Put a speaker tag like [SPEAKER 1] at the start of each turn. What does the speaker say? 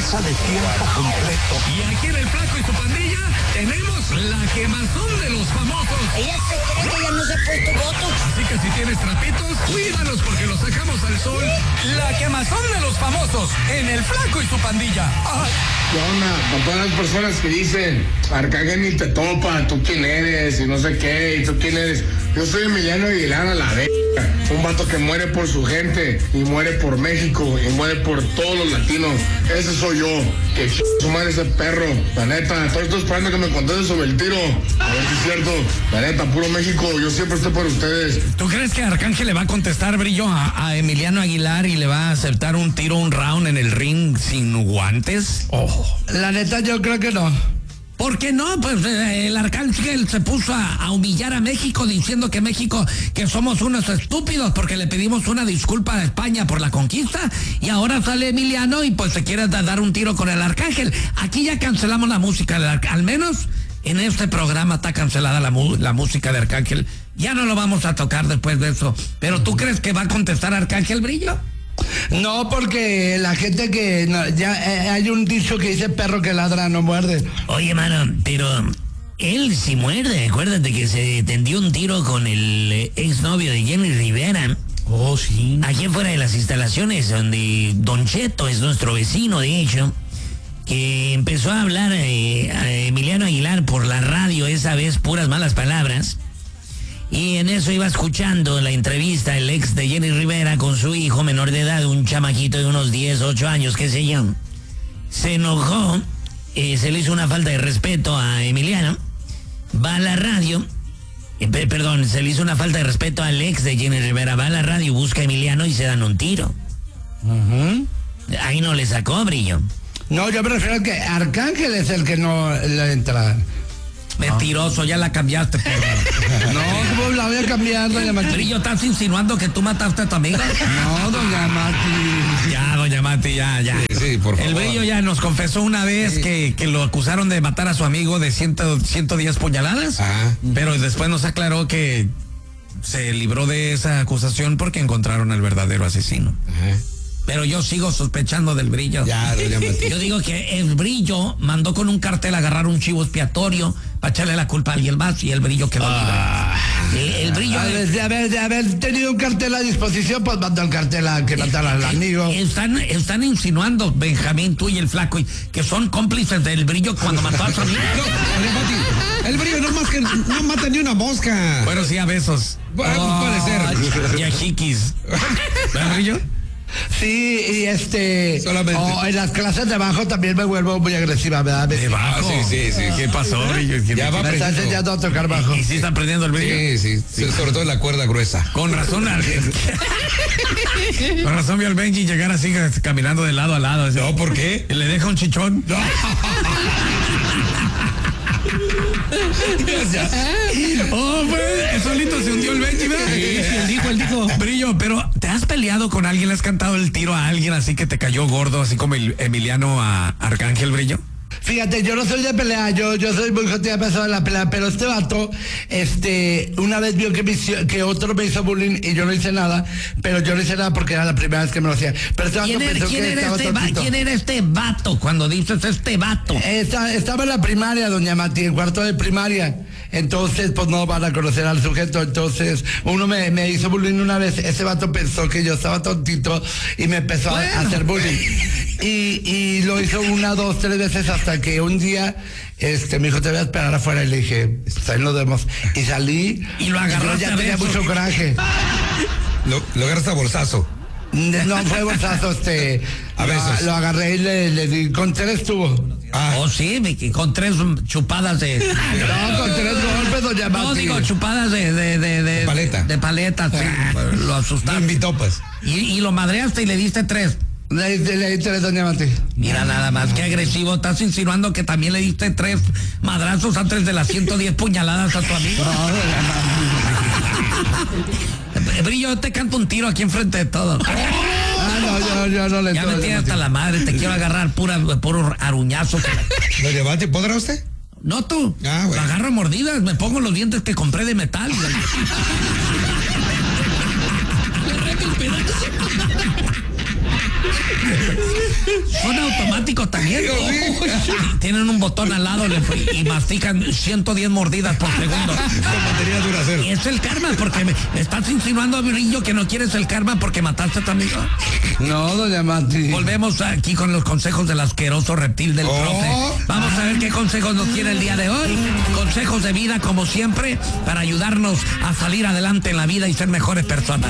[SPEAKER 1] empresa de tiempo completo.
[SPEAKER 2] Y aquí en el Flaco y su pandilla tenemos la quemazón de los famosos.
[SPEAKER 3] Ella se cree que ya no se ha puesto votos.
[SPEAKER 2] Así que si tienes trapitos, cuídalos porque los sacamos al sol. La quemazón de los famosos en el Flaco y su pandilla. ¡Ay!
[SPEAKER 4] ¿Qué onda? Para todas las personas que dicen, Arcángel ni te topa, tú quién eres y no sé qué, y tú quién eres. Yo soy Emiliano Aguilar a la vez. Un vato que muere por su gente y muere por México y muere por todos los latinos. Ese soy yo. Que su madre ese perro. La neta, estoy esperando que me conteste sobre el tiro. A ver si es cierto. La neta, puro México. Yo siempre estoy por ustedes.
[SPEAKER 2] ¿Tú crees que Arcángel le va a contestar, Brillo, a Emiliano Aguilar y le va a aceptar un tiro, un round en el ring sin guantes? Oh.
[SPEAKER 5] La neta, yo creo que no.
[SPEAKER 2] ¿Por qué no? Pues el Arcángel se puso a humillar a México diciendo que México, que somos unos estúpidos porque le pedimos una disculpa a España por la conquista y ahora sale Emiliano y pues se quiere dar un tiro con el Arcángel. Aquí ya cancelamos la música del Arcángel, al menos en este programa está cancelada la música de Arcángel. Ya no lo vamos a tocar después de eso. ¿Pero tú crees que va a contestar Arcángel, Brillo?
[SPEAKER 5] No, porque la gente que... No, ya hay un dicho que dice perro que ladra no muerde.
[SPEAKER 6] Oye, mano, pero él sí muerde. Acuérdate que se tendió un tiro con el exnovio de Jenny Rivera.
[SPEAKER 2] Oh, sí.
[SPEAKER 6] Aquí fuera de las instalaciones donde Don Cheto es nuestro vecino, de hecho, que empezó a hablar a Emiliano Aguilar por la radio, esa vez puras malas palabras. Y en eso iba escuchando la entrevista el ex de Jenny Rivera con su hijo menor de edad, un chamaquito de unos 10, 8 años, qué sé yo. Se enojó, se le hizo una falta de respeto a Emiliano, va a la radio, se le hizo una falta de respeto al ex de Jenny Rivera, va a la radio, busca a Emiliano y se dan un tiro. Ahí no le sacó, Brillo.
[SPEAKER 5] No, yo prefiero que Arcángel es el que no le entra.
[SPEAKER 2] Mentiroso, ya la cambiaste, perro.
[SPEAKER 5] No, ¿cómo la voy a cambiar, doña Mati?
[SPEAKER 2] Brillo, ¿estás insinuando que tú mataste a tu amiga?
[SPEAKER 5] No, doña Mati.
[SPEAKER 2] Ya, doña Mati, ya.
[SPEAKER 7] Sí, por favor.
[SPEAKER 2] El Brillo ya nos confesó una vez que lo acusaron de matar a su amigo de 110 puñaladas.
[SPEAKER 7] Ajá.
[SPEAKER 2] Pero después nos aclaró que se libró de esa acusación porque encontraron al verdadero asesino.
[SPEAKER 7] Ajá.
[SPEAKER 2] Pero yo sigo sospechando del Brillo.
[SPEAKER 7] Ya, doña Mati.
[SPEAKER 2] Yo digo que el Brillo mandó con un cartel a agarrar un chivo expiatorio para echarle la culpa a alguien más y el Brillo quedó libre. El Brillo...
[SPEAKER 5] De haber tenido un cartel a disposición, pues mandó el cartel a que matara al amigo.
[SPEAKER 2] Están insinuando, Benjamín, tú y el Flaco, que son cómplices del Brillo cuando mató a su amigo.
[SPEAKER 7] No, doña Mati, el Brillo no mata ni una mosca.
[SPEAKER 2] Bueno, sí, a besos.
[SPEAKER 7] Puede ser.
[SPEAKER 2] Y a jiquis. ¿Verdad, Brillo?
[SPEAKER 5] Sí, y
[SPEAKER 7] solamente.
[SPEAKER 5] en las clases de bajo también me vuelvo muy agresiva, ¿verdad?
[SPEAKER 2] ¿De bajo?
[SPEAKER 7] Sí.
[SPEAKER 2] ¿Qué pasó, Brillo?
[SPEAKER 7] Ya va
[SPEAKER 5] Me está
[SPEAKER 7] aprendiendo.
[SPEAKER 5] enseñando a tocar bajo.
[SPEAKER 2] ¿Y sí está aprendiendo el Brillo?
[SPEAKER 7] Sí, sobre todo en la cuerda gruesa.
[SPEAKER 2] Con razón, con razón vio al Benji llegar así caminando de lado a lado. Así.
[SPEAKER 7] No, ¿por qué?
[SPEAKER 2] ¿Le deja un chichón? No. Solito se hundió el Benji, ¿verdad? Él dijo. Brillo, pero ¿te has peleado con alguien? ¿Le has cantado el tiro a alguien así que te cayó gordo, así como Emiliano a Arcángel, Brillo?
[SPEAKER 5] Fíjate, yo no soy de pelea, yo soy muy jodida persona de la pelea, pero este vato, una vez vio que otro me hizo bullying y yo no hice nada, pero yo no hice nada porque era la primera vez que me lo hacía. Pero este vato pensó que estaba tontito.
[SPEAKER 2] ¿Quién era este vato cuando dices este vato?
[SPEAKER 5] Estaba en la primaria, doña Mati, en cuarto de primaria. Entonces, pues no van a conocer al sujeto. Entonces, uno me hizo bullying una vez. Ese vato pensó que yo estaba tontito y me empezó a hacer bullying. Y lo hizo 1, 2, 3 veces hasta que un día me dijo, te voy a esperar afuera. Y le dije, pues ahí nos vemos. Y salí.
[SPEAKER 2] Y lo agarraste.
[SPEAKER 5] Yo ya tenía mucho coraje.
[SPEAKER 7] Lo agarraste a bolsazo.
[SPEAKER 5] No fue bolsazo,
[SPEAKER 7] a besos.
[SPEAKER 5] Lo agarré y le di, con 3 tuvo.
[SPEAKER 2] Oh, sí, con 3 chupadas de...
[SPEAKER 5] No, con 3 golpes, doña Mati.
[SPEAKER 2] No, digo, chupadas de
[SPEAKER 7] paleta.
[SPEAKER 2] De paleta, sí. Lo asustaste.
[SPEAKER 7] No invitopas.
[SPEAKER 2] Y lo madreaste y le diste 3.
[SPEAKER 5] Le di 3, doña Mati.
[SPEAKER 2] Mira nada más, qué agresivo. Estás insinuando que también le diste 3 madrazos antes de las 110 puñaladas a tu amigo.
[SPEAKER 5] No, doña Mati.
[SPEAKER 2] Brillo, yo te canto un tiro aquí enfrente de todo.
[SPEAKER 5] No, yo no le
[SPEAKER 2] Ya me tienes hasta la madre, te quiero agarrar puro aruñazo.
[SPEAKER 7] Doña Mati, ¿podrá usted?
[SPEAKER 2] No tú.
[SPEAKER 7] Bueno.
[SPEAKER 2] Lo agarro a mordidas, me pongo los dientes que compré de metal. Le arranco el pedazo. Son automáticos también. Tienen un botón al lado y mastican 110 mordidas por segundo.
[SPEAKER 7] Con batería Duracell.
[SPEAKER 2] Y es el karma, porque me estás insinuando, Brillo, que no quieres el karma porque mataste a tu amigo.
[SPEAKER 5] No, doña Mati.
[SPEAKER 2] Volvemos aquí con los consejos del asqueroso reptil del profe. Vamos a ver qué consejos nos tiene el día de hoy. Consejos de vida, como siempre, para ayudarnos a salir adelante en la vida y ser mejores personas.